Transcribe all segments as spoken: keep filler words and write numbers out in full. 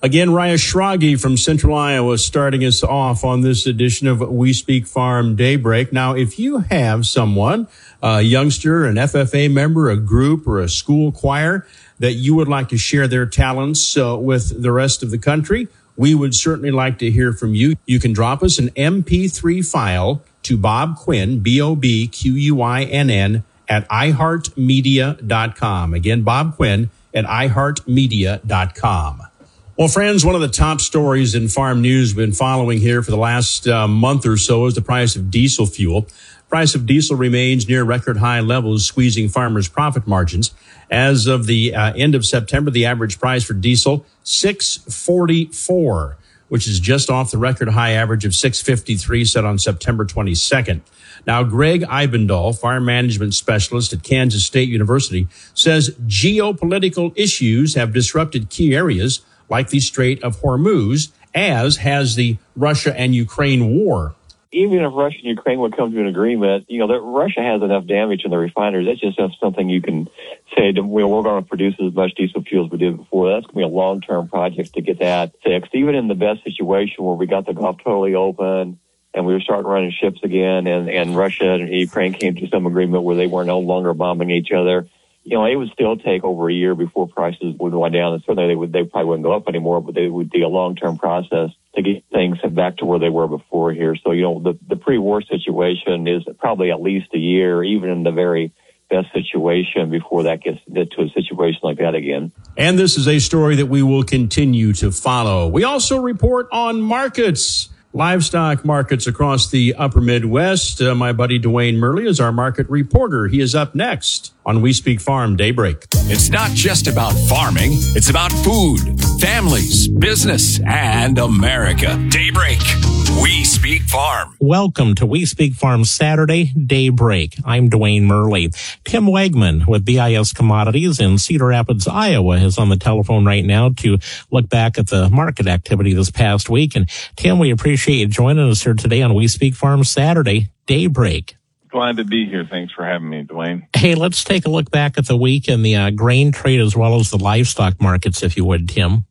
Again, Raya Schrage from Central Iowa starting us off on this edition of We Speak Farm Daybreak. Now, if you have someone, a youngster, an F F A member, a group, or a school choir that you would like to share their talents uh, with the rest of the country, we would certainly like to hear from you. You can drop us an M P three file to Bob Quinn, B O B Q U I N N, at i heart media dot com. Again, Bob Quinn at i heart media dot com. Well, friends, one of the top stories in farm news we've been following here for the last uh, month or so is the price of diesel fuel. Price of diesel remains near record high levels, squeezing farmers' profit margins. As of the uh, end of September, the average price for diesel, six forty-four, which is just off the record high average of six fifty-three set on September twenty-second. Now, Greg Eibendahl, farm management specialist at Kansas State University, says geopolitical issues have disrupted key areas like the Strait of Hormuz, as has the Russia and Ukraine war. Even if Russia and Ukraine would come to an agreement, you know, that Russia has enough damage in the refineries. That's just not something you can say, to, we're going to produce as much diesel fuel as we did before. That's going to be a long-term project to get that fixed. Even in the best situation where we got the Gulf totally open and we were starting running ships again, and, and Russia and Ukraine came to some agreement where they were no longer bombing each other, you know, it would still take over a year before prices would go down. And certainly they would, they probably wouldn't go up anymore, but they would be a long-term process to get things back to where they were before here. So, you know, the, the pre-war situation is probably at least a year, even in the very best situation, before that gets to a situation like that again. And this is a story that we will continue to follow. We also report on markets. Livestock markets across the upper Midwest. Uh, my buddy Dwayne Murley is our market reporter. He is up next on We Speak Farm Daybreak. It's not just about farming. It's about food, families, business, and America. Daybreak. We Speak Farm. Welcome to We Speak Farm Saturday Daybreak. I'm Dwayne Murley. Tim Wegman with B I S Commodities in Cedar Rapids, Iowa is on the telephone right now to look back at the market activity this past week. And Tim, we appreciate you joining us here today on We Speak Farm Saturday Daybreak. Glad to be here. Thanks for having me, Dwayne. Hey, let's take a look back at the week in the uh, grain trade as well as the livestock markets, if you would, Tim.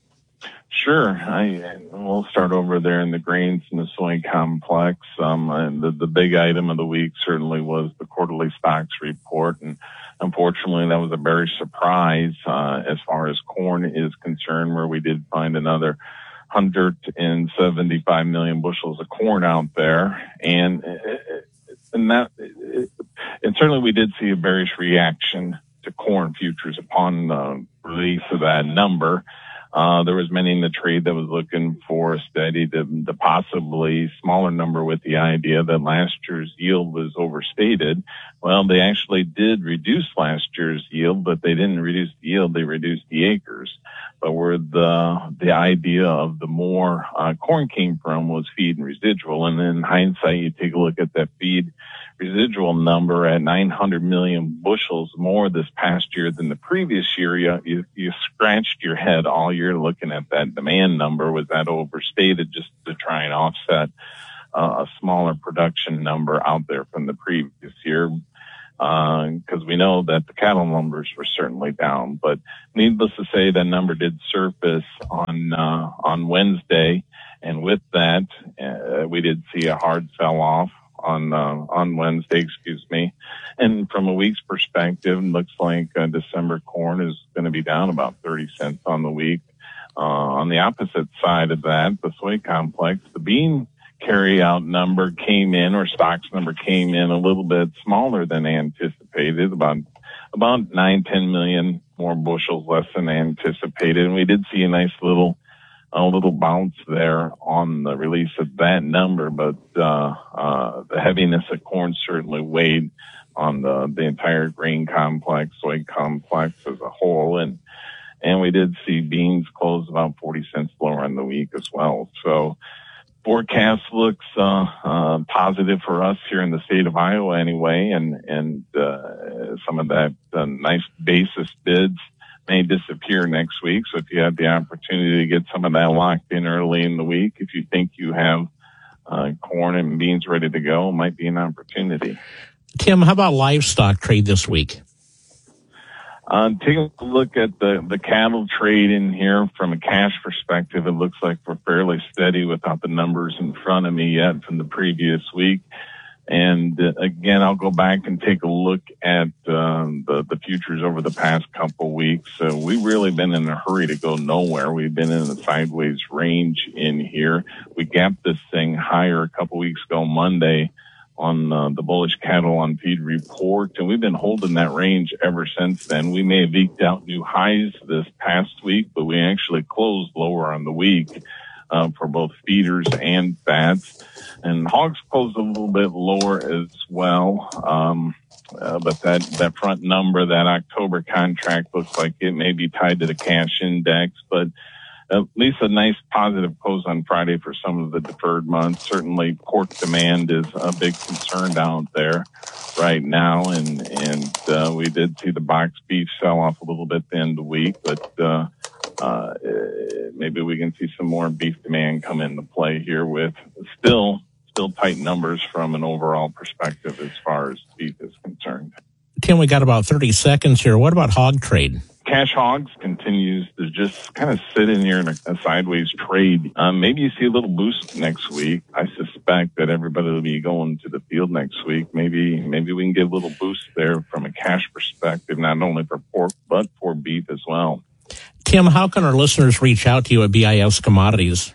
Sure. I, we'll start over there in the grains and the soy complex. Um, and the, the big item of the week certainly was the quarterly stocks report. And unfortunately, that was a bearish surprise uh, as far as corn is concerned, where we did find another one hundred seventy-five million bushels of corn out there. And, and that, and certainly we did see a bearish reaction to corn futures upon the release of that number. Uh, there was many in the trade that was looking for a steady to, to possibly smaller number with the idea that last year's yield was overstated. Well, they actually did reduce last year's yield, but they didn't reduce the yield. They reduced the acres. But where the, the idea of the more, uh, corn came from was feed and residual. And in hindsight, you take a look at that feed residual number at nine hundred million bushels more this past year than the previous year. You, you, you scratched your head all year looking at that demand number. Was that overstated just to try and offset uh, a smaller production number out there from the previous year? Because uh, we know that the cattle numbers were certainly down, but needless to say, that number did surface on uh, on Wednesday, and with that, uh, we did see a hard sell off on uh, on Wednesday, excuse me. And from a week's perspective, it looks like uh, December corn is going to be down about thirty cents on the week. Uh, on the opposite side of that, the soy complex, the bean carry-out number came in, or stocks number came in a little bit smaller than anticipated, about about nine, ten million more bushels less than anticipated. And we did see a nice little a little bounce there on the release of that number, but uh, uh, the heaviness of corn certainly weighed on the, the entire grain complex, soy complex as a whole. And and we did see beans close about forty cents lower in the week as well. So forecast looks uh, uh, positive for us here in the state of Iowa anyway, and and uh, some of that uh, nice basis bids may disappear next week. So if you have the opportunity to get some of that locked in early in the week, if you think you have uh, corn and beans ready to go, it might be an opportunity. Tim, how about livestock trade this week? Uh, taking a look at the, the cattle trade in here from a cash perspective, it looks like we're fairly steady without the numbers in front of me yet from the previous week. And uh, again, I'll go back and take a look at um, the, the futures over the past couple weeks. So we've really been in a hurry to go nowhere. We've been in a sideways range in here. We gapped this thing higher a couple weeks ago Monday on uh, the bullish cattle on feed report, and we've been holding that range ever since then. We may have eked out new highs this past week, but we actually closed lower on the week uh, for both feeders and fats. And hogs closed a little bit lower as well. Um, uh, but that, that front number, that October contract looks like it may be tied to the cash index, but at least a nice positive close on Friday for some of the deferred months. Certainly pork demand is a big concern out there right now. And, and, uh, we did see the box beef sell off a little bit at the end of the week, but, uh, uh, maybe we can see some more beef demand come into play here with still, still tight numbers from an overall perspective as far as beef is concerned. Tim, we got about thirty seconds here. What about hog trade? Cash hogs continues to just kind of sit in here in a, a sideways trade. Um, maybe you see a little boost next week. I suspect that everybody will be going to the field next week. Maybe, maybe we can get a little boost there from a cash perspective, not only for pork, but for beef as well. Tim, how can our listeners reach out to you at B I S Commodities?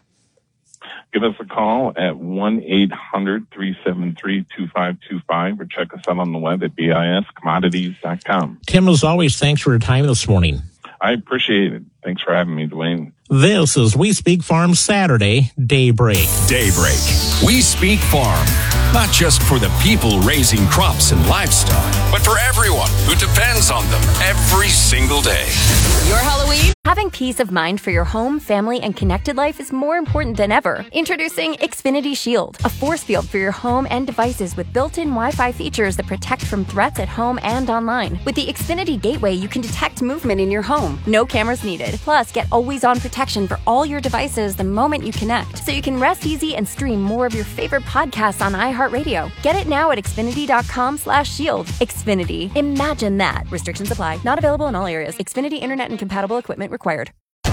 Give us a call at one eight hundred three seven three two five two five or check us out on the web at B I S commodities dot com. Tim, as always, thanks for your time this morning. I appreciate it. Thanks for having me, Dwayne. This is We Speak Farm Saturday Daybreak. Daybreak. We Speak Farm. Not just for the people raising crops and livestock, but for everyone who depends on them every single day. Your Halloween? Having peace of mind for your home, family, and connected life is more important than ever. Introducing Xfinity Shield, a force field for your home and devices with built-in Wi-Fi features that protect from threats at home and online. With the Xfinity Gateway, you can detect movement in your home. No cameras needed. Plus, get always-on protection for all your devices the moment you connect, so you can rest easy and stream more of your favorite podcasts on iHeartRadio. Get it now at Xfinity.com slash shield. Xfinity. Imagine that. Restrictions apply. Not available in all areas. Xfinity Internet and compatible equipment required.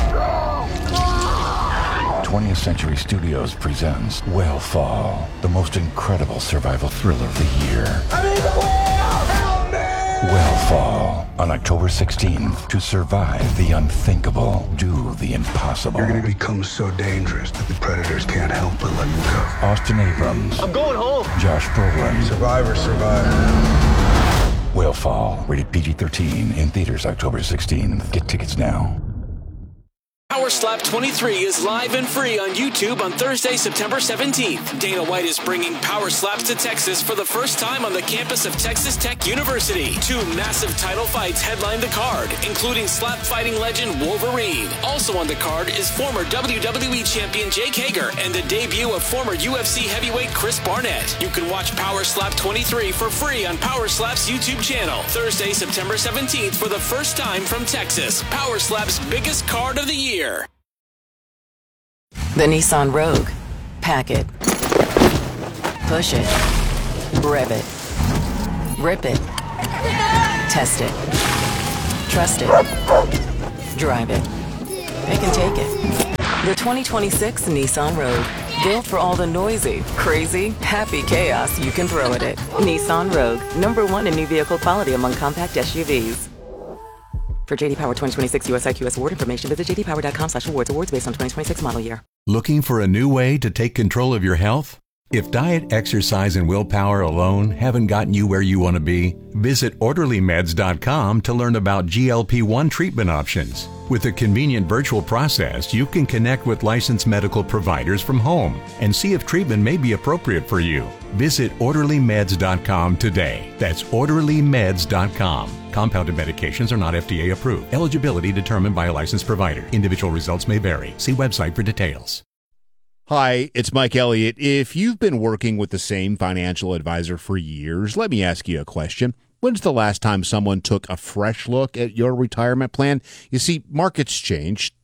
twentieth Century Studios presents Whale the most incredible survival thriller of the year. Whale on October sixteenth. To survive the unthinkable, do the impossible. You're going to become so dangerous that the predators can't help but let you go. Austin Abrams. I'm going home. Josh Brolin. Survivor, survivor. Whale rated P G thirteen, in theaters October sixteenth. Get tickets now. Power Slap twenty-three is live and free on YouTube on Thursday, September seventeenth. Dana White is bringing Power Slaps to Texas for the first time on the campus of Texas Tech University. Two massive title fights headline the card, including slap fighting legend Wolverine. Also on the card is former W W E champion Jake Hager and the debut of former U F C heavyweight Chris Barnett. You can watch Power Slap twenty-three for free on Power Slap's YouTube channel. Thursday, September seventeenth for the first time from Texas. Power Slap's biggest card of the year. The Nissan Rogue. Pack it. Push it. Rev it. Rip it. Test it. Trust it. Drive it. They can take it. The twenty twenty-six Nissan Rogue. Built for all the noisy, crazy, happy chaos you can throw at it. Nissan Rogue. Number one in new vehicle quality among compact S U Vs. For J D Power twenty twenty-six U S I Q S award information, visit j d power dot com slash awards. Awards based on twenty twenty-six model year. Looking for a new way to take control of your health? If diet, exercise, and willpower alone haven't gotten you where you want to be, visit orderly meds dot com to learn about G L P one treatment options. With a convenient virtual process, you can connect with licensed medical providers from home and see if treatment may be appropriate for you. Visit orderly meds dot com today. That's orderly meds dot com. Compounded medications are not F D A approved. Eligibility determined by a licensed provider. Individual results may vary. See website for details. Hi, it's Mike Elliott. If you've been working with the same financial advisor for years, let me ask you a question. When's the last time someone took a fresh look at your retirement plan? You see, markets change,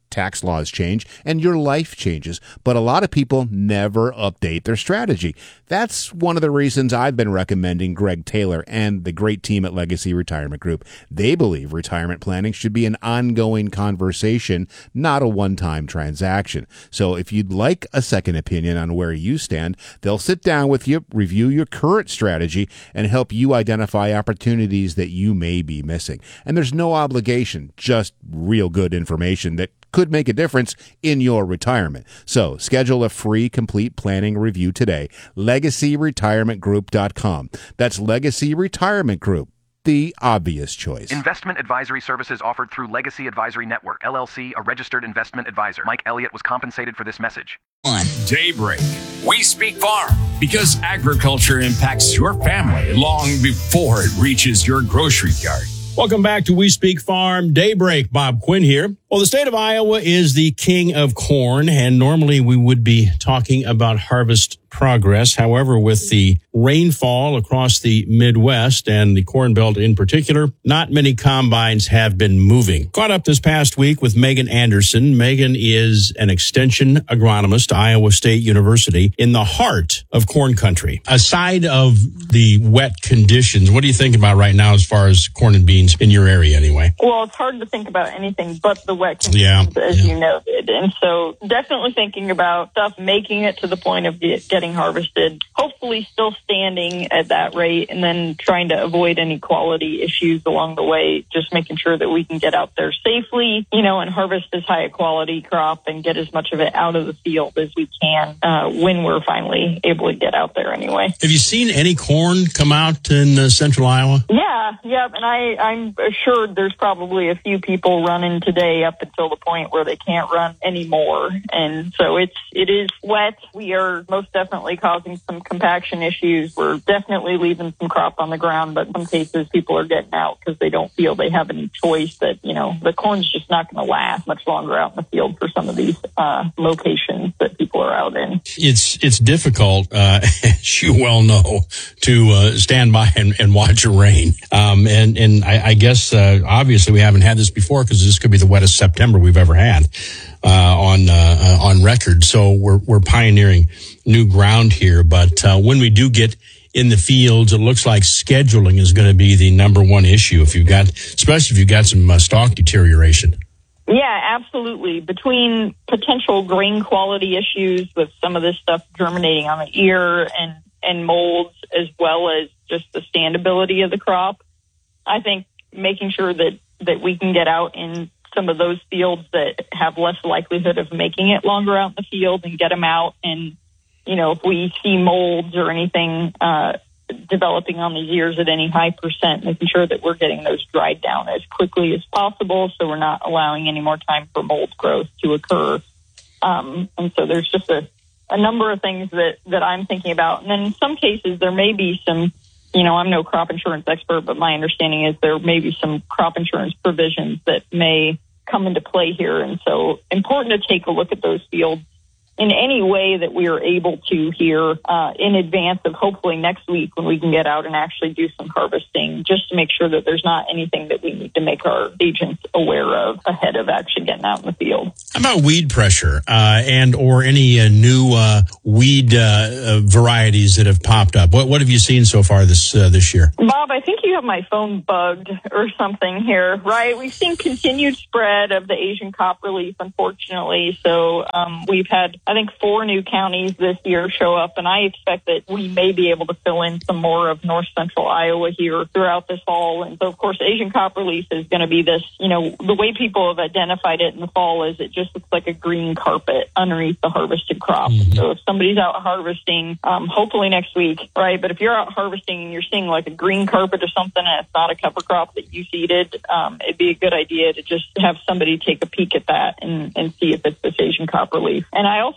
tax laws change, and your life changes. But a lot of people never update their strategy. That's one of the reasons I've been recommending Greg Taylor and the great team at Legacy Retirement Group. They believe retirement planning should be an ongoing conversation, not a one-time transaction. So if you'd like a second opinion on where you stand, they'll sit down with you, review your current strategy, and help you identify opportunities that you may be missing. And there's no obligation, just real good information that could make a difference in your retirement. So schedule a free complete planning review today. legacy retirement group dot com. That's Legacy Retirement Group, the obvious choice. Investment advisory services offered through Legacy Advisory Network, L L C, a registered investment advisor. Mike Elliott was compensated for this message. On Daybreak, we speak farm because agriculture impacts your family long before it reaches your grocery cart. Welcome back to We Speak Farm Daybreak. Bob Quinn here. Well, the state of Iowa is the king of corn, and normally we would be talking about harvest progress. However, with the rainfall across the Midwest and the Corn Belt in particular, not many combines have been moving. Caught up this past week with Megan Anderson. Megan is an extension agronomist, Iowa State University, in the heart of corn country. Aside of the wet conditions, what are you thinking about right now as far as corn and beans in your area anyway? Well, it's hard to think about anything but the wet conditions, yeah, as yeah. you noted. And so definitely thinking about stuff making it to the point of get, getting harvested, hopefully still standing at that rate, and then trying to avoid any quality issues along the way, just making sure that we can get out there safely, you know, and harvest as high a quality crop and get as much of it out of the field as we can uh, when we're finally able to get out there anyway. Have you seen any corn come out in uh, central Iowa? Yeah, yeah, and I, I'm assured there's probably a few people running today up until the point where they can't run anymore. And so it's, it is wet. We are most definitely causing some compaction issues. We're definitely leaving some crop on the ground, but in some cases people are getting out because they don't feel they have any choice, that, you know, the corn's just not going to last much longer out in the field for some of these uh, locations that people are out in. It's, it's difficult, uh, as you well know, to uh, stand by and, and watch it rain. Um, and, and I, I guess, uh, obviously we haven't had this before because this could be the wettest September we've ever had uh, on uh, on record. So we're we're pioneering new ground here. But uh, when we do get in the fields, it looks like scheduling is going to be the number one issue. If you've got, especially if you've got some uh, stalk deterioration. Yeah, absolutely. Between potential grain quality issues with some of this stuff germinating on the ear and and molds, as well as just the standability of the crop, I think making sure that that we can get out in some of those fields that have less likelihood of making it longer out in the field and get them out. And, you know, if we see molds or anything uh, developing on these ears at any high percent, making sure that we're getting those dried down as quickly as possible so we're not allowing any more time for mold growth to occur. Um, and so there's just a, a number of things that, that I'm thinking about. And then in some cases, there may be some, you know, I'm no crop insurance expert, but my understanding is there may be some crop insurance provisions that may come into play here. And so important to take a look at those fields in any way that we are able to here uh, in advance of hopefully next week when we can get out and actually do some harvesting, just to make sure that there's not anything that we need to make our agents aware of ahead of actually getting out in the field. How about weed pressure uh, and or any uh, new uh, weed uh, uh, varieties that have popped up? What what have you seen so far this uh, this year? Bob, I think you have my phone bugged or something here, right? We've seen continued spread of the Asian copperleaf, unfortunately. So um, we've had, I think, four new counties this year show up, and I expect that we may be able to fill in some more of north central Iowa here throughout this fall. And so, of course, Asian copperleaf is going to be this, you know, the way people have identified it in the fall is it just looks like a green carpet underneath the harvested crop. Mm-hmm. So if somebody's out harvesting, um, hopefully next week, right? But if you're out harvesting and you're seeing like a green carpet or something and it's not a cover crop that you seeded, um, it'd be a good idea to just have somebody take a peek at that and, and see if it's this Asian copperleaf. And I also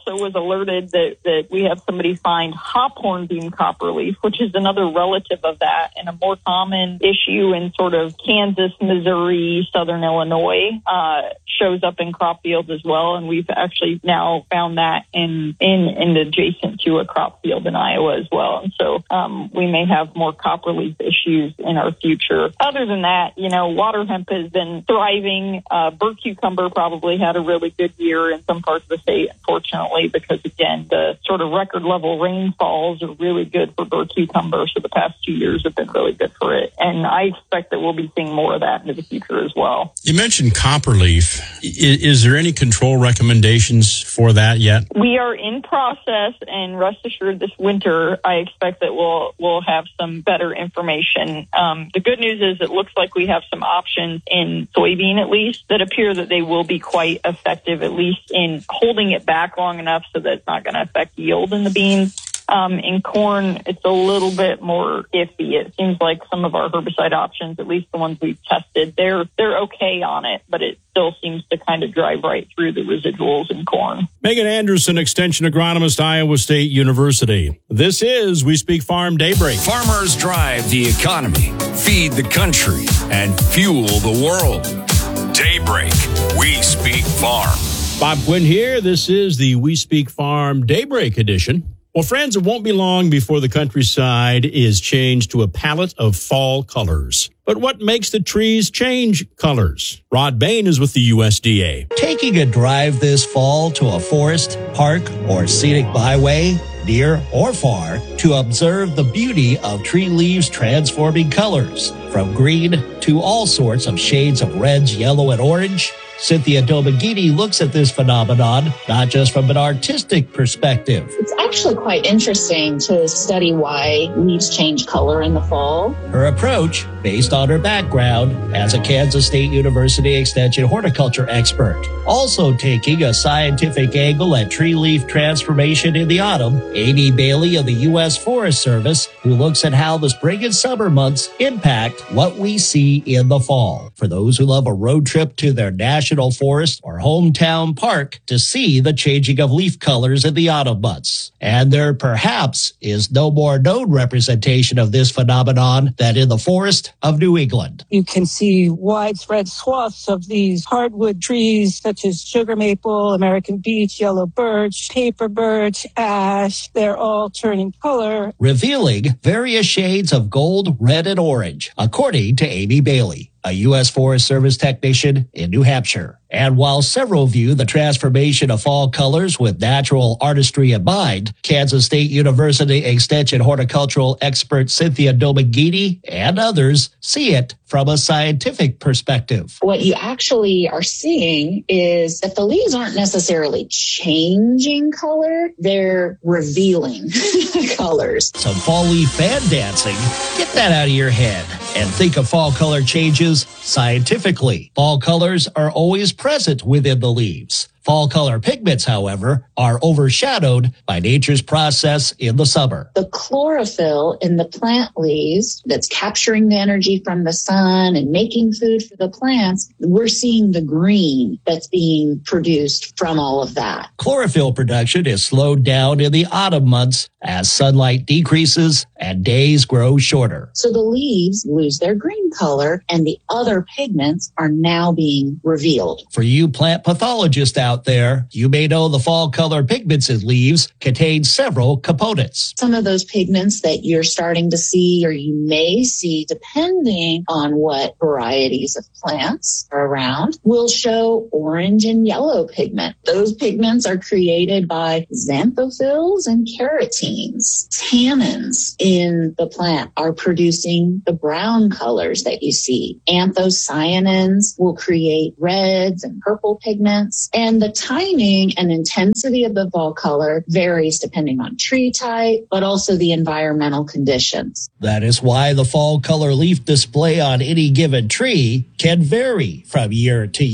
also was alerted that, that we have somebody find hop hornbeam copperleaf, which is another relative of that and a more common issue in sort of Kansas, Missouri, southern Illinois, uh, shows up in crop fields as well. And we've actually now found that in, in, in adjacent to a crop field in Iowa as well. And so, um, we may have more copperleaf issues in our future. Other than that, you know, water hemp has been thriving. Uh, burr cucumber probably had a really good year in some parts of the state, unfortunately, because again, the sort of record level rainfalls are really good for burr cucumber. So the past two years have been really good for it. And I expect that we'll be seeing more of that into the future as well. You mentioned copperleaf. Is, is there any control recommendations for that yet? We are in process, and rest assured this winter, I expect that we'll, we'll have some better information. Um, the good news is it looks like we have some options in soybean, at least, that appear that they will be quite effective, at least in holding it back long enough so that it's not going to affect yield in the beans. Um, in corn, it's a little bit more iffy. It seems like some of our herbicide options, at least the ones we've tested, they're they're okay on it, but it still seems to kind of drive right through the residuals in corn. Megan Anderson, Extension Agronomist, Iowa State University. This is We Speak Farm Daybreak. Farmers drive the economy, feed the country, and fuel the world. Daybreak, We Speak Farm. Bob Quinn here. This is the We Speak Farm Daybreak edition. Well, friends, it won't be long before the countryside is changed to a palette of fall colors. But what makes the trees change colors? Rod Bain is with the U S D A. Taking a drive this fall to a forest, park, or scenic byway, near or far, to observe the beauty of tree leaves transforming colors, from green to all sorts of shades of reds, yellow, and orange. Cynthia Domagini looks at this phenomenon not just from an artistic perspective. It's actually quite interesting to study why leaves change color in the fall. Her approach, based on her background as a Kansas State University Extension horticulture expert. Also taking a scientific angle at tree leaf transformation in the autumn, Amy Bailey of the U S Forest Service, who looks at how the spring and summer months impact what we see in the fall. For those who love a road trip to their national forest or hometown park to see the changing of leaf colors in the autumn months. And there perhaps is no more known representation of this phenomenon than in the forest of New England. You can see widespread swaths of these hardwood trees such as sugar maple, American beech, yellow birch, paper birch, ash. They're all turning color, revealing various shades of gold, red, and orange, according to Amy Bailey, a U S Forest Service technician in New Hampshire. And while several view the transformation of fall colors with natural artistry in mind, Kansas State University Extension horticultural expert Cynthia Domagini and others see it from a scientific perspective. What you actually are seeing is that the leaves aren't necessarily changing color, they're revealing colors. Some fall leaf fan dancing. Get that out of your head and think of fall color changes scientifically. Fall colors are always present within the leaves. Fall color pigments, however, are overshadowed by nature's process in the summer. The chlorophyll in the plant leaves that's capturing the energy from the sun and making food for the plants, we're seeing the green that's being produced from all of that. Chlorophyll production is slowed down in the autumn months as sunlight decreases and days grow shorter. So the leaves lose their green color and the other pigments are now being revealed. For you plant pathologists out Out there, you may know the fall color pigments in leaves contain several components. Some of those pigments that you're starting to see or you may see, depending on what varieties of plants are around, will show orange and yellow pigment. Those pigments are created by xanthophylls and carotenes. Tannins in the plant are producing the brown colors that you see. Anthocyanins will create reds and purple pigments. And the timing and intensity of the fall color varies depending on tree type, but also the environmental conditions. That is why the fall color leaf display on any given tree can vary from year to year.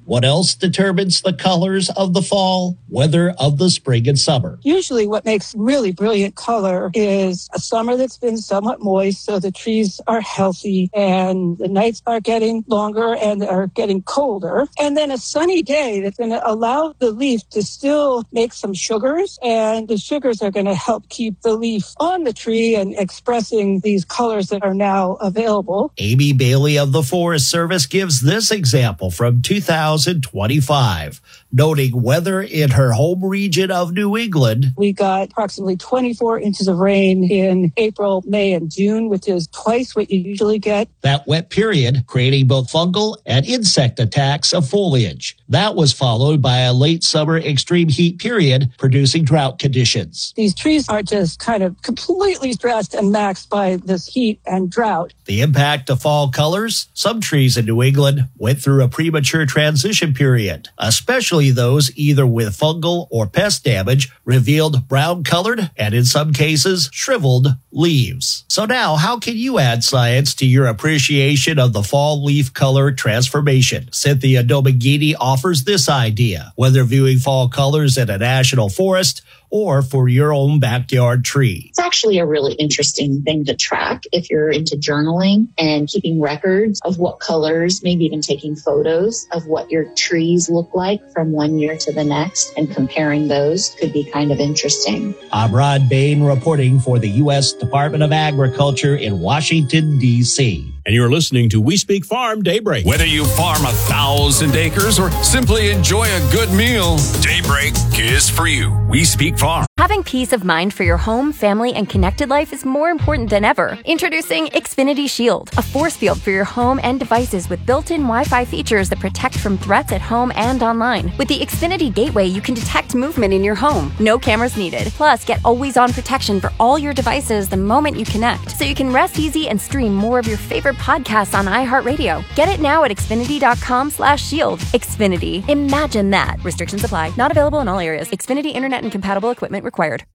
What else determines the colors of the fall? Weather of the spring and summer. Usually what makes really brilliant color is a summer that's been somewhat moist, so the trees are healthy and the nights are getting longer and are getting colder. And then a sunny day that's going to allow the leaf to still make some sugars, and the sugars are going to help keep the leaf on the tree and expressing these colors that are now available. Amy Bailey of the Forest Service gives this example from two thousand twenty-five, noting weather in her home region of New England. We got approximately twenty-four inches of rain in April, May, and June, which is twice what you usually get. That wet period creating both fungal and insect attacks of foliage. That was followed by a late summer extreme heat period, producing drought conditions. These trees are just kind of completely stressed and maxed by this heat and drought. The impact of fall colors? Some trees in New England went through a premature transition period, especially those either with fungal or pest damage, revealed brown-colored and in some cases shriveled leaves. So now, how can you add science to your appreciation of the fall leaf color transformation? Cynthia Domangini offers this idea, whether viewing fall colors in a national forest or for your own backyard tree. It's actually a really interesting thing to track if you're into journaling and keeping records of what colors, maybe even taking photos of what your trees look like from one year to the next and comparing those could be kind of interesting. I'm Rod Bain reporting for the U S Department of Agriculture in Washington, D C And you're listening to We Speak Farm Daybreak. Whether you farm a thousand acres or simply enjoy a good meal, Daybreak is for you. We Speak Farm. Having peace of mind for your home, family, and connected life is more important than ever. Introducing Xfinity Shield, a force field for your home and devices with built-in Wi-Fi features that protect from threats at home and online. With the Xfinity Gateway, you can detect movement in your home. No cameras needed. Plus, get always-on protection for all your devices the moment you connect, so you can rest easy and stream more of your favorite podcasts on iHeartRadio. Get it now at Xfinity.com slash shield. Xfinity. Imagine that. Restrictions apply. Not available in all areas. Xfinity Internet and compatible equipment required.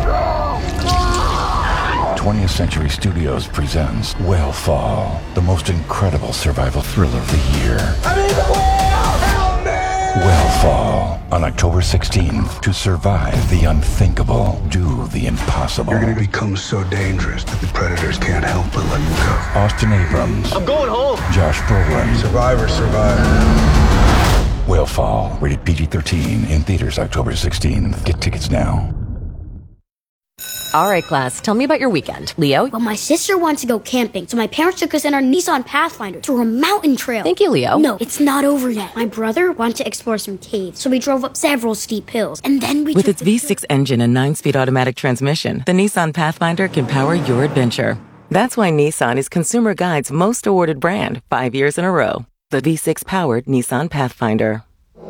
twentieth Century Studios presents Whalefall, the most incredible survival thriller of the year. I'm in the whale! Help me! Whalefall, on October sixteenth. To survive the unthinkable, do the impossible. You're going to become so dangerous that the predators can't help but let you go. Austin Abrams. I'm going home. Josh Brolin. Survivor, survivor. Whalefall, rated P G thirteen, in theaters October sixteenth. Get tickets now. All right, class, tell me about your weekend. Leo? Well, my sister wants to go camping, so my parents took us in our Nissan Pathfinder to a mountain trail. Thank you, Leo. No, it's not over yet. My brother wanted to explore some caves, so we drove up several steep hills, and then we With took its V six engine and nine-speed automatic transmission, the Nissan Pathfinder can power your adventure. That's why Nissan is Consumer Guide's most awarded brand, five years in a row. The V six-powered Nissan Pathfinder.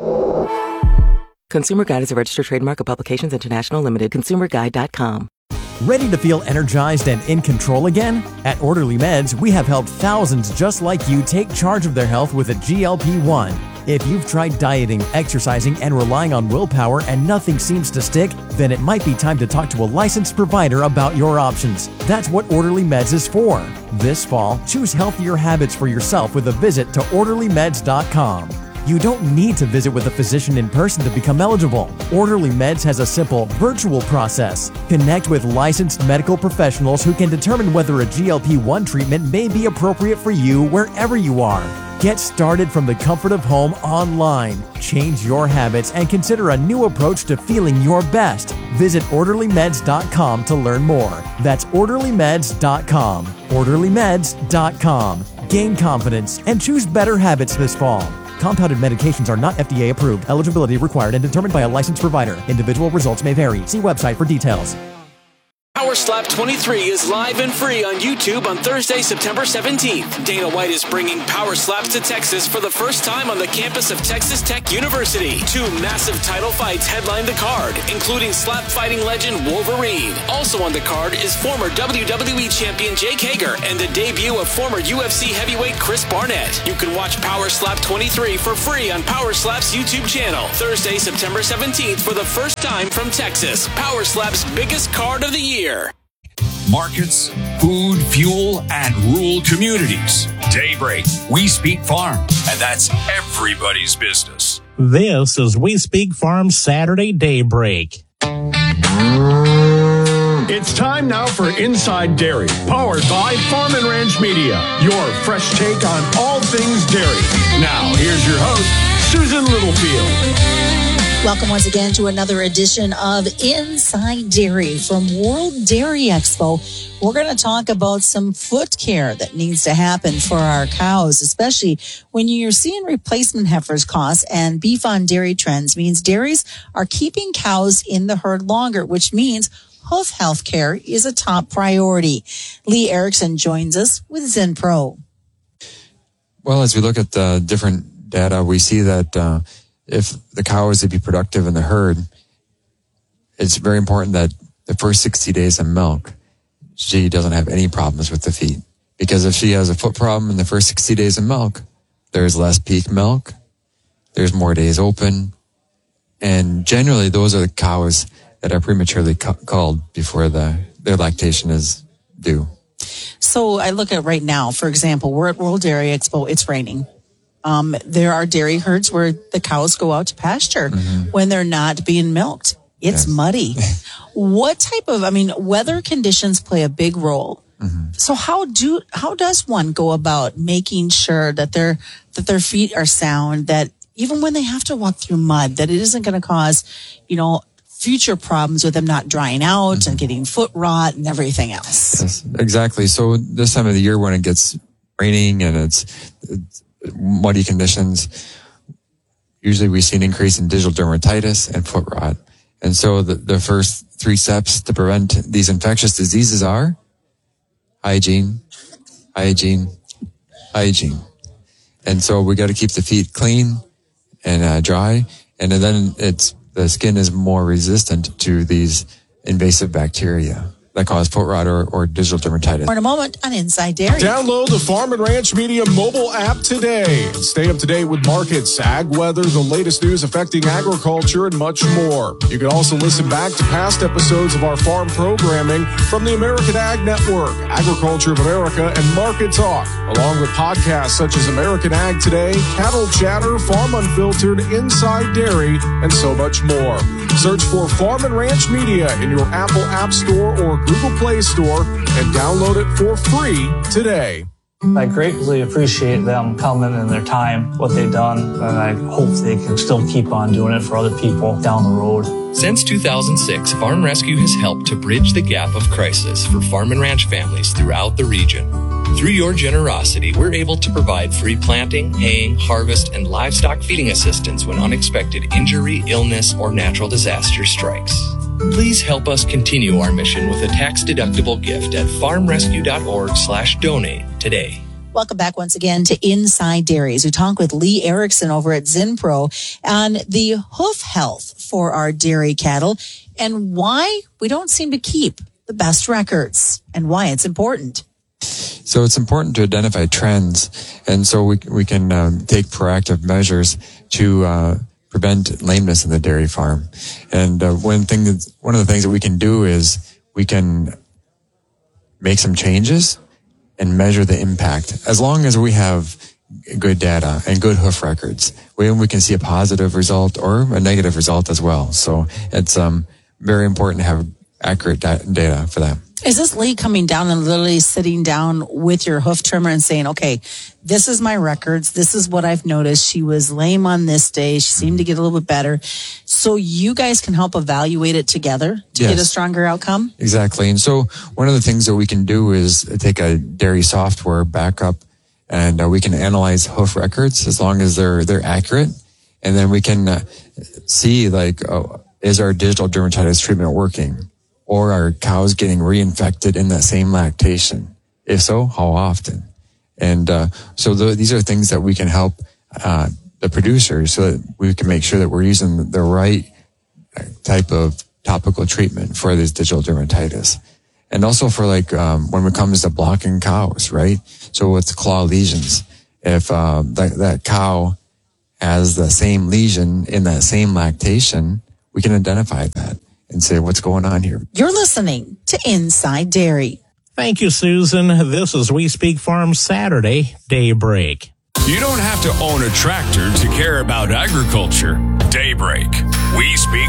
Consumer Guide is a registered trademark of Publications International Limited. consumer guide dot com. Ready to feel energized and in control again? At Orderly Meds, we have helped thousands just like you take charge of their health with a G L P one. If you've tried dieting, exercising, and relying on willpower and nothing seems to stick, then it might be time to talk to a licensed provider about your options. That's what Orderly Meds is for. This fall, choose healthier habits for yourself with a visit to orderly meds dot com. You don't need to visit with a physician in person to become eligible. Orderly Meds has a simple virtual process. Connect with licensed medical professionals who can determine whether a G L P one treatment may be appropriate for you wherever you are. Get started from the comfort of home online. Change your habits and consider a new approach to feeling your best. Visit orderly meds dot com to learn more. That's orderly meds dot com. orderly meds dot com. Gain confidence and choose better habits this fall. Compounded medications are not F D A approved. Eligibility required and determined by a licensed provider. Individual results may vary. See website for details. Power Slap twenty-three is live and free on YouTube on Thursday, September seventeenth. Dana White is bringing Power Slaps to Texas for the first time on the campus of Texas Tech University. Two massive title fights headline the card, including slap fighting legend Wolverine. Also on the card is former W W E champion Jake Hager and the debut of former U F C heavyweight Chris Barnett. You can watch Power Slap twenty-three for free on Power Slap's YouTube channel. Thursday, September seventeenth for the first time from Texas. Power Slap's biggest card of the year. markets, food, fuel, and rural communities. Daybreak, We Speak Farm, and that's everybody's business. This is We Speak Farm Saturday Daybreak. It's time now for Inside Dairy, powered by Farm and Ranch Media, your fresh take on all things dairy. Now, here's your host, Susan Littlefield. Welcome once again to another edition of Inside Dairy from World Dairy Expo. We're going to talk about some foot care that needs to happen for our cows, especially when you're seeing replacement heifers costs, and Beef on Dairy Trends means dairies are keeping cows in the herd longer, which means hoof health care is a top priority. Lee Erickson joins us with Zinpro. Well, as we look at the different data, we see that uh, if the cow is to be productive in the herd, it's very important that the first sixty days of milk, she doesn't have any problems with the feet. Because if she has a foot problem in the first sixty days of milk, there's less peak milk, there's more days open, and generally those are the cows that are prematurely cu- culled before the their lactation is due. So I look at right now, for example, we're at World Dairy Expo, it's raining. Um, there are dairy herds where the cows go out to pasture mm-hmm. when they're not being milked. It's yes. muddy. What type of, I mean, weather conditions play a big role. Mm-hmm. So how do, how does one go about making sure that their, that their feet are sound, that even when they have to walk through mud, that it isn't going to cause, you know, future problems with them not drying out mm-hmm. and getting foot rot and everything else? Yes, exactly. So this time of the year when it gets raining and it's, it's muddy conditions, usually we see an increase in digital dermatitis and foot rot. And so the, the first three steps to prevent these infectious diseases are hygiene, hygiene, hygiene. And so we got to keep the feet clean and uh, dry. And then it's, the skin is more resistant to these invasive bacteria that cause foot rot or, or digital dermatitis. For a moment on Inside Dairy. Download the Farm and Ranch Media mobile app today. Stay up to date with markets, ag weather, the latest news affecting agriculture, and much more. You can also listen back to past episodes of our farm programming from the American Ag Network, Agriculture of America, and Market Talk, along with podcasts such as American Ag Today, Cattle Chatter, Farm Unfiltered, Inside Dairy, and so much more. Search for Farm and Ranch Media in your Apple App Store or Google Play Store and download it for free today. I greatly appreciate them coming and their time, what they've done, and I hope they can still keep on doing it for other people down the road. Since two thousand six, Farm Rescue has helped to bridge the gap of crisis for farm and ranch families throughout the region. Through your generosity, we're able to provide free planting, haying, harvest, and livestock feeding assistance when unexpected injury, illness, or natural disaster strikes. Please help us continue our mission with a tax-deductible gift at farmrescue.org slash donate today. Welcome back once again to Inside Dairies. We talk with Lee Erickson over at Zinpro on the hoof health for our dairy cattle and why we don't seem to keep the best records and why it's important. So it's important to identify trends, and so we we can um, take proactive measures to uh, prevent lameness in the dairy farm. And uh, one thing that's, one of the things that we can do is we can make some changes and measure the impact. As long as we have good data and good hoof records, we we can see a positive result or a negative result as well. So it's um very important to have accurate da- data for that. Is this Lee coming down and literally sitting down with your hoof trimmer and saying, okay, this is my records. This is what I've noticed. She was lame on this day. She seemed to get a little bit better. So you guys can help evaluate it together to yes. get a stronger outcome? Exactly. And so one of the things that we can do is take a dairy software backup and uh, we can analyze hoof records as long as they're, they're accurate. And then we can uh, see like, oh, is our digital dermatitis treatment working? Or are cows getting reinfected in that same lactation? If so, how often? And uh, so the, these are things that we can help uh, the producers so that we can make sure that we're using the right type of topical treatment for this digital dermatitis. And also for like um, when it comes to blocking cows, right? So with claw lesions, if uh, that, that cow has the same lesion in that same lactation, we can identify that. and say, what's going on here? You're listening to Inside Dairy. Thank you, Susan. This is We Speak Farm Saturday Daybreak. You don't have to own a tractor to care about agriculture. Daybreak. We Speak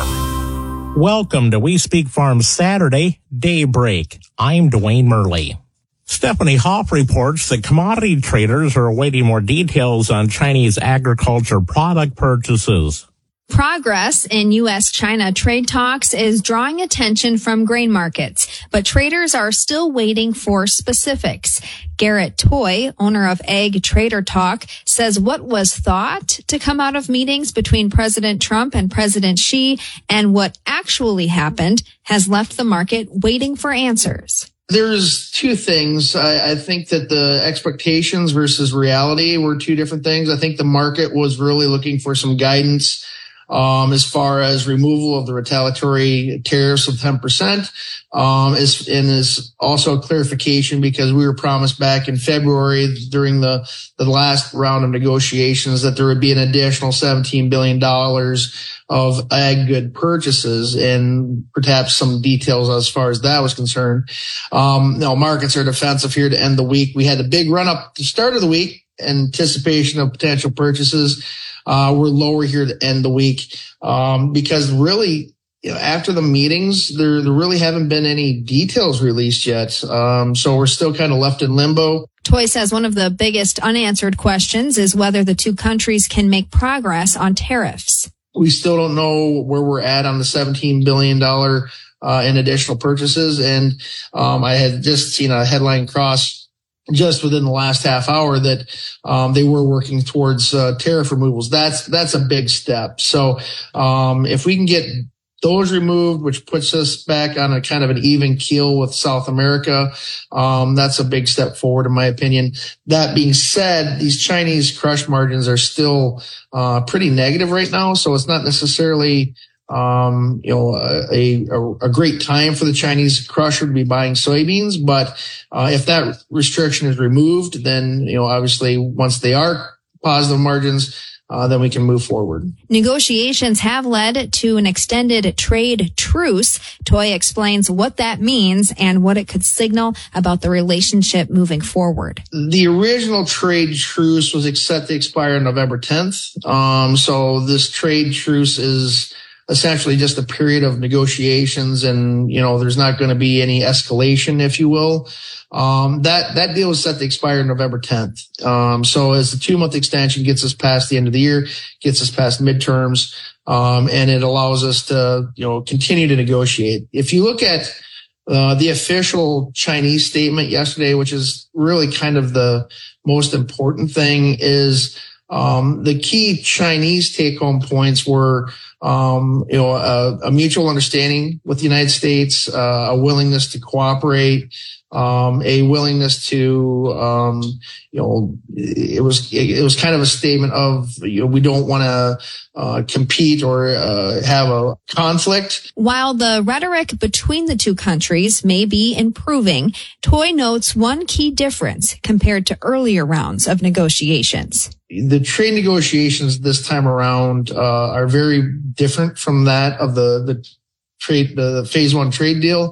Farm. Welcome to We Speak Farm Saturday Daybreak. I'm Dwayne Murley. Stephanie Hoff reports that commodity traders are awaiting more details on Chinese agriculture product purchases. Progress in U S China trade talks is drawing attention from grain markets, but traders are still waiting for specifics. Garrett Toy, owner of Ag Trader Talk, says what was thought to come out of meetings between President Trump and President Xi and what actually happened has left the market waiting for answers. There's two things. I, I think that the expectations versus reality were two different things. I think the market was really looking for some guidance Um, as far as removal of the retaliatory tariffs of ten percent, um, is, and is also clarification because we were promised back in February during the, the last round of negotiations that there would be an additional seventeen billion dollars of ag good purchases and perhaps some details as far as that was concerned. Um, no, markets are defensive here to end the week. We had a big run up to start of the week, anticipation of potential purchases. Uh, we're lower here to end the week, um, because really, you know, after the meetings, there, there really haven't been any details released yet. Um, so we're still kind of left in limbo. Toy says one of the biggest unanswered questions is whether the two countries can make progress on tariffs. We still don't know where we're at on the seventeen billion dollars, uh, in additional purchases. And, um, I had just seen a headline cross just within the last half hour that um they were working towards uh, tariff removals. That's that's a big step. So um if we can get those removed, which puts us back on a kind of an even keel with South America, um that's a big step forward in my opinion. That being said, these Chinese crush margins are still uh pretty negative right now, so it's not necessarily Um, you know, a, a, a great time for the Chinese crusher to be buying soybeans. But, uh, if that restriction is removed, then, you know, obviously once they are positive margins, uh, then we can move forward. Negotiations have led to an extended trade truce. Toy explains what that means and what it could signal about the relationship moving forward. The original trade truce was set to expire on November tenth. Um, so this trade truce is essentially just a period of negotiations, and, you know, there's not going to be any escalation, if you will. Um, that, that deal is set to expire November tenth. Um, so as the two month extension gets us past the end of the year, gets us past midterms, um, and it allows us to, you know, continue to negotiate. If you look at, uh, the official Chinese statement yesterday, which is really kind of the most important thing, is, um, the key Chinese take home points were, Um, you know, a, a mutual understanding with the United States, uh, a willingness to cooperate, um, a willingness to, um, you know, it was, it was kind of a statement of, you know, we don't want to, uh, compete or, uh, have a conflict. While the rhetoric between the two countries may be improving, Toy notes one key difference compared to earlier rounds of negotiations. The trade negotiations this time around, uh, are very different from that of the, the trade, the phase one trade deal.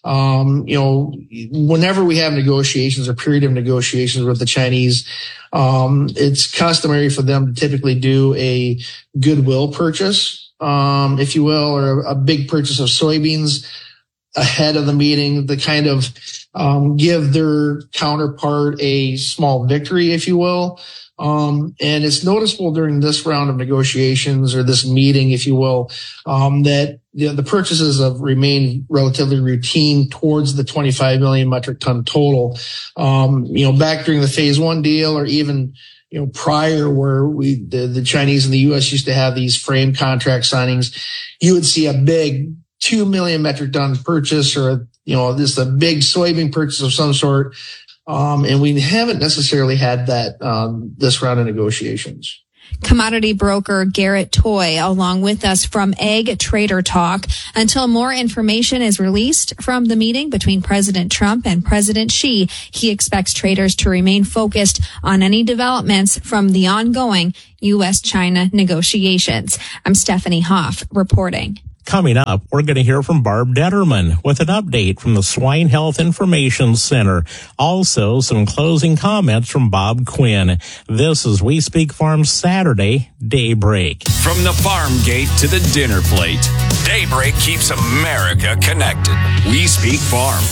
Um, you know, whenever we have negotiations or period of negotiations with the Chinese, um, it's customary for them to typically do a goodwill purchase, um, if you will, or a big purchase of soybeans ahead of the meeting to kind of, um, give their counterpart a small victory, if you will. Um, and it's noticeable during this round of negotiations or this meeting, if you will, um, that the, the purchases have remained relatively routine towards the twenty-five million metric ton total. Um, you know, back during the phase one deal or even, you know, prior where we, the, the Chinese and the U S used to have these frame contract signings, you would see a big two million metric ton purchase or, you know, this a big soybean purchase of some sort. Um, and we haven't necessarily had that, um, this round of negotiations. Commodity broker Garrett Toy along with us from Ag Trader Talk. Until more information is released from the meeting between President Trump and President Xi, he expects traders to remain focused on any developments from the ongoing U S China negotiations. I'm Stephanie Hoff reporting. Coming up, we're going to hear from Barb Detterman with an update from the Swine Health Information Center. Also, some closing comments from Bob Quinn. This is We Speak Farm Saturday Daybreak. From the farm gate to the dinner plate, Daybreak keeps America connected. We Speak Farm.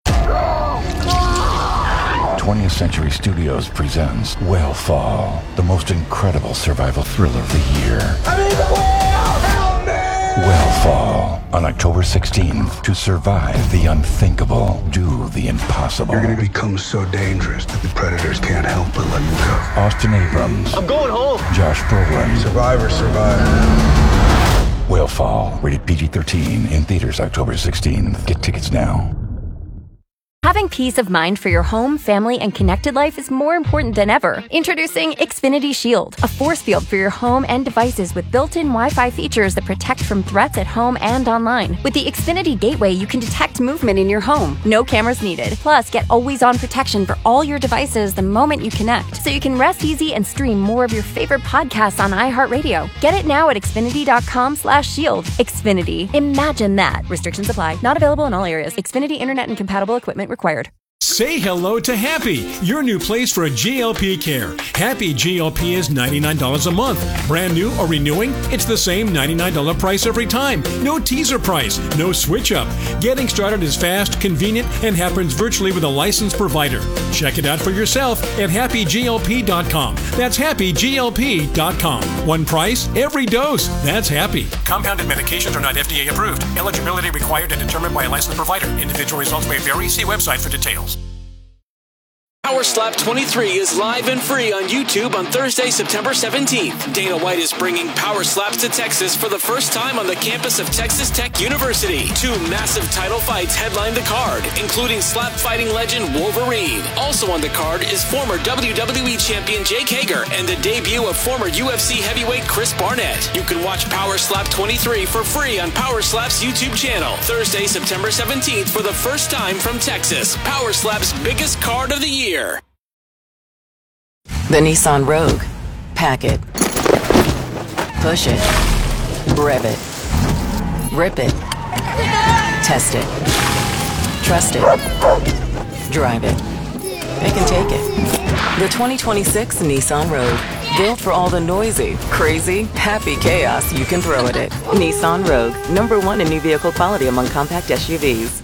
twentieth Century Studios presents Whale the most incredible survival thriller of the year. I'm in the whale! Help me! Whale on October sixteenth. To survive the unthinkable, do the impossible. You're going to become so dangerous that the predators can't help but let you go. Austin Abrams. I'm going home. Josh Brolin. Survivor, survivor. Whale, rated P G thirteen, in theaters October sixteenth. Get tickets now. Having peace of mind for your home, family, and connected life is more important than ever. Introducing Xfinity Shield, a force field for your home and devices with built-in Wi-Fi features that protect from threats at home and online. With the Xfinity Gateway, you can detect movement in your home. No cameras needed. Plus, get always-on protection for all your devices the moment you connect, so you can rest easy and stream more of your favorite podcasts on iHeartRadio. Get it now at Xfinity.com slash shield. Xfinity. Imagine that. Restrictions apply. Not available in all areas. Xfinity Internet and compatible equipment required. Say hello to Happy, your new place for G L P care. Happy G L P is ninety-nine dollars a month. Brand new or renewing? It's the same ninety-nine dollars price every time. No teaser price, no switch up. Getting started is fast, convenient, and happens virtually with a licensed provider. Check it out for yourself at happy G L P dot com. That's happy G L P dot com. One price, every dose. That's Happy. Compounded medications are not F D A approved. Eligibility required and determined by a licensed provider. Individual results may vary. See website for details. Power Slap twenty-three is live and free on YouTube on Thursday, September seventeenth. Dana White is bringing Power Slaps to Texas for the first time on the campus of Texas Tech University. Two massive title fights headline the card, including slap fighting legend Wolverine. Also on the card is former W W E champion Jake Hager and the debut of former U F C heavyweight Chris Barnett. You can watch Power Slap twenty-three for free on Power Slap's YouTube channel. Thursday, September seventeenth for the first time from Texas. Power Slap's biggest card of the year. The Nissan Rogue. Pack it. Push it. Rev it. Rip it. Test it. Trust it. Drive it. It can take it. The twenty twenty-six Nissan Rogue. Built for all the noisy, crazy, happy chaos you can throw at it. Nissan Rogue. Number one in new vehicle quality among compact S U Vs.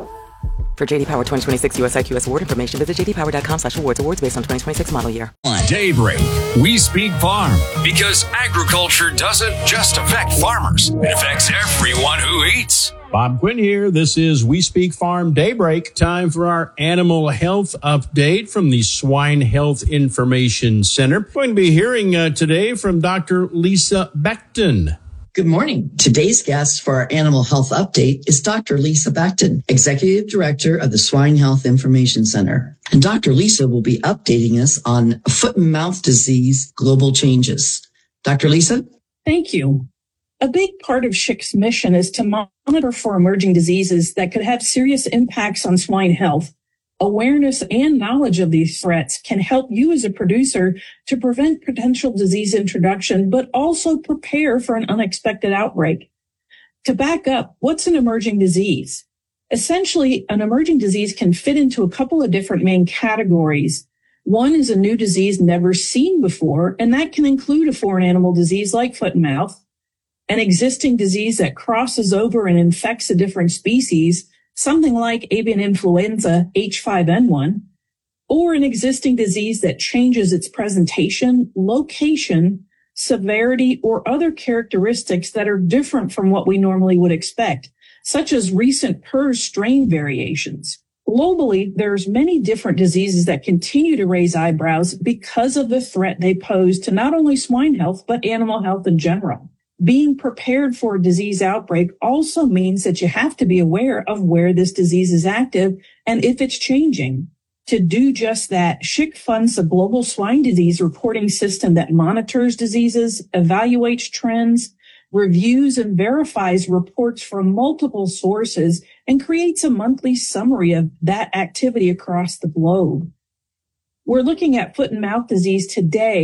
For J D Power twenty twenty-six U S I Q S award information, visit j d power dot com slash awards. Awards based on twenty twenty-six model year. Daybreak. We Speak Farm. Because agriculture doesn't just affect farmers. It affects everyone who eats. Bob Quinn here. This is We Speak Farm Daybreak. Time for our animal health update from the Swine Health Information Center. We're going to be hearing uh, today from Doctor Lisa Becton. Good morning. Today's guest for our animal health update is Doctor Lisa Becton, Executive Director of the Swine Health Information Center. And Doctor Lisa will be updating us on foot and mouth disease global changes. Doctor Lisa? Thank you. A big part of S H I C's mission is to monitor for emerging diseases that could have serious impacts on swine health. Awareness and knowledge of these threats can help you as a producer to prevent potential disease introduction, but also prepare for an unexpected outbreak. To back up, what's an emerging disease? Essentially, an emerging disease can fit into a couple of different main categories. One is a new disease never seen before, and that can include a foreign animal disease like foot and mouth, an existing disease that crosses over and infects a different species, something like avian influenza H five N one, or an existing disease that changes its presentation, location, severity, or other characteristics that are different from what we normally would expect, such as recent P R R S strain variations. Globally, there's many different diseases that continue to raise eyebrows because of the threat they pose to not only swine health, but animal health in general. Being prepared for a disease outbreak also means that you have to be aware of where this disease is active and if it's changing. To do just that, S H I C funds a global swine disease reporting system that monitors diseases, evaluates trends, reviews and verifies reports from multiple sources, and creates a monthly summary of that activity across the globe. We're looking at foot and mouth disease today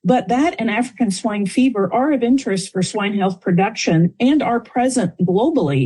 But that and African swine fever are of interest for swine health production and are present globally.